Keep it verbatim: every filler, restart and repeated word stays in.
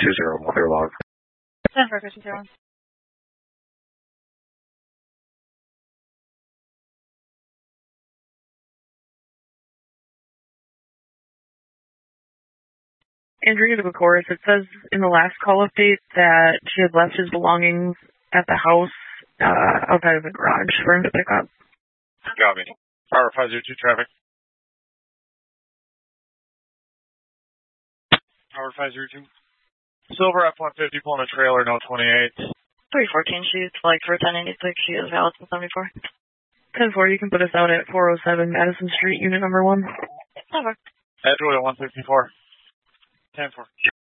two zero, clear log. ten four, two zero. Andrea to the chorus. It says in the last call update that she had left his belongings at the house uh, outside of the garage for him to pick up. Copy. Power five zero two traffic. Power five zero two. Silver F one fifty pulling a trailer, no twenty-eight. three fourteen, she's like for ten eighty-six, she is valid till seventy-four. ten four, you can put us out at four oh seven Madison Street, unit number one. ten four. Edgewood at one sixty-four. ten four.